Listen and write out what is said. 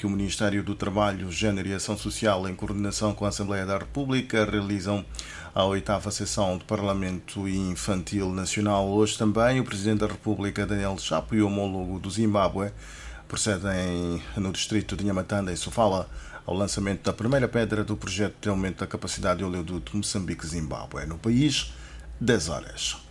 que o Ministério do Trabalho, Género e Ação Social, em coordenação com a Assembleia da República, realizam a 8ª sessão do Parlamento Infantil Nacional. Hoje também o Presidente da República, Daniel Chapo, e o homólogo do Zimbábue procedem no distrito de Nhamatanda, em Sofala, ao lançamento da primeira pedra do projeto de aumento da capacidade de oleoduto Moçambique-Zimbábue. No país, 10 horas.